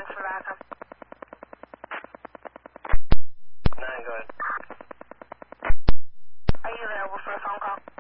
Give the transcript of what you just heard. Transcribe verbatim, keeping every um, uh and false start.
Thanks for backup. Nine, go ahead. Are you available for a phone call?